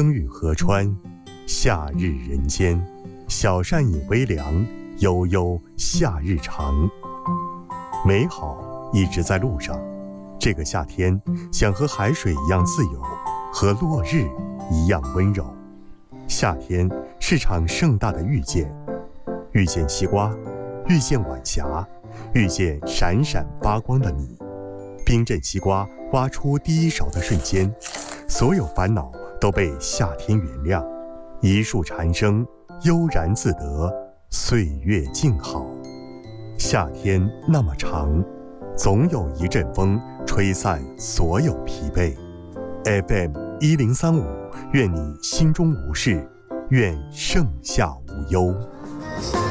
生于河川，夏日人间。小扇饮微凉，悠悠夏日长。美好一直在路上。这个夏天想和海水一样自由，和落日一样温柔。夏天是场盛大的遇见，遇见西瓜，遇见晚霞，遇见闪闪发光的你。冰镇西瓜挖出第一勺的瞬间，所有烦恼都被夏天原谅。一树蝉声，悠然自得，岁月静好。夏天那么长，总有一阵风吹散所有疲惫。FM1035，愿你心中无事，愿盛夏无忧。